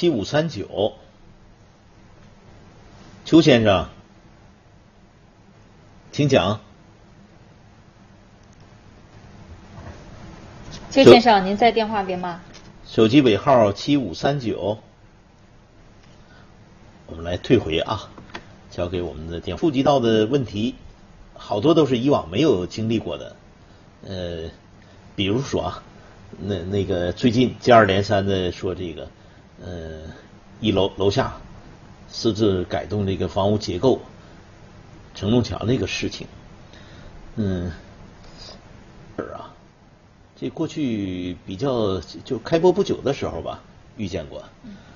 7539，邱先生，请讲。 邱先生，您在电话边吗？ 手机尾号7539。我们来退回啊，交给我们的电话。触及到的问题，好多都是以往没有经历过的。比如说啊，那个最近接二连三的说这个，一楼下私自改动这个房屋结构，承重墙这个事情，这过去比较就开播不久的时候吧，遇见过。